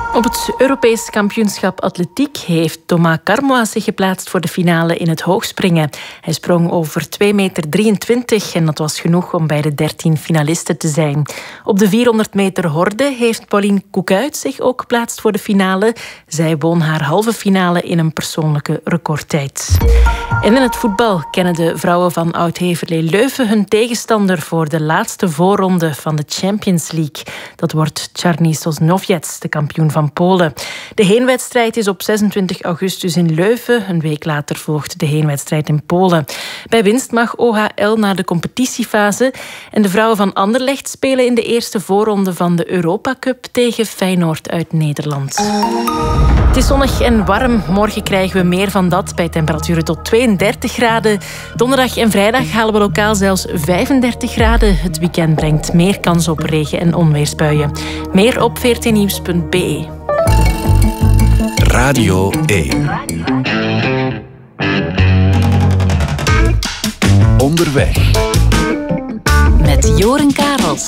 Op het Europees kampioenschap atletiek heeft Thomas Carmois zich geplaatst voor de finale in het hoogspringen. Hij sprong over 2,23 meter en dat was genoeg om bij de 13 finalisten te zijn. Op de 400 meter horde heeft Pauline Koekuit zich ook geplaatst voor de finale. Zij won haar halve finale in een persoonlijke recordtijd. En in het voetbal kennen de vrouwen van Oud-Heverlee Leuven hun tegenstander voor de laatste voorronde van de Champions League. Dat wordt Czarny Sosnowiec, de kampioen van Polen. De heenwedstrijd is op 26 augustus in Leuven. Een week later volgt de heenwedstrijd in Polen. Bij winst mag OHL naar de competitiefase. En de vrouwen van Anderlecht spelen in de eerste voorronde van de Europa Cup tegen Feyenoord uit Nederland. Het is zonnig en warm. Morgen krijgen we meer van dat bij temperaturen tot 32 graden. Donderdag en vrijdag halen we lokaal zelfs 35 graden. Het weekend brengt meer kans op regen- en onweersbuien. Meer op vrtnieuws.be. Radio 1. Onderweg. Met Joren Karels.